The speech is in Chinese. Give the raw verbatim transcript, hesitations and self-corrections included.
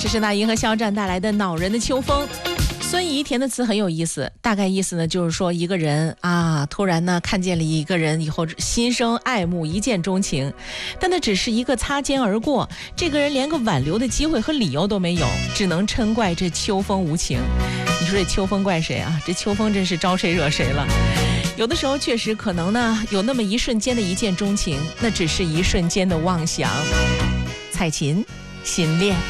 这是那银河肖战带来的恼人的秋风。孙怡填的词很有意思，大概意思呢就是说一个人啊，突然呢看见了一个人以后心生爱慕，一见钟情，但那只是一个擦肩而过，这个人连个挽留的机会和理由都没有，只能嗔怪这秋风无情。你说这秋风怪谁啊？这秋风真是招谁惹谁了。有的时候确实可能呢有那么一瞬间的一见钟情，那只是一瞬间的妄想。蔡琴，心恋。